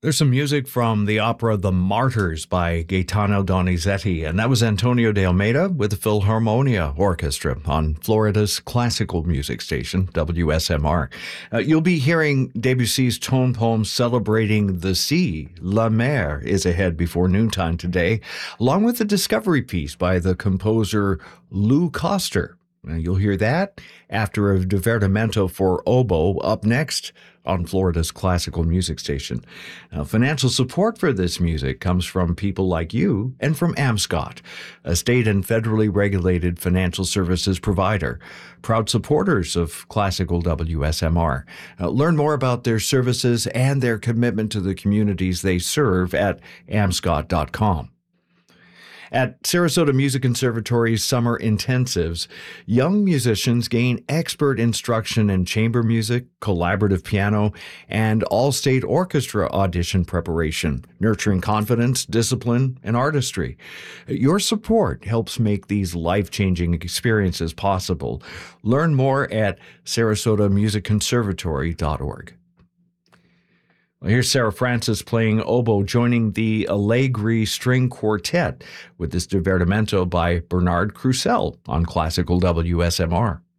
There's some music from the opera The Martyrs by Gaetano Donizetti, and that was Antonio de Almeida with the Philharmonia Orchestra on Florida's classical music station, WSMR. You'll be hearing Debussy's tone poem celebrating the sea. La Mer is ahead before noontime today, along with a discovery piece by the composer Lou Koster. You'll hear that after a divertimento for oboe up next on Florida's classical music station. Now, financial support for this music comes from people like you and from Amscot, a state and federally regulated financial services provider, proud supporters of classical WSMR. Learn more about their services and their commitment to the communities they serve at amscot.com. At Sarasota Music Conservatory's summer intensives, young musicians gain expert instruction in chamber music, collaborative piano, and all-state orchestra audition preparation, nurturing confidence, discipline, and artistry. Your support helps make these life-changing experiences possible. Learn more at sarasotamusicconservatory.org. Well, here's Sarah Francis playing oboe, joining the Allegri String Quartet with this divertimento by Bernard Crusell on Classical WSMR.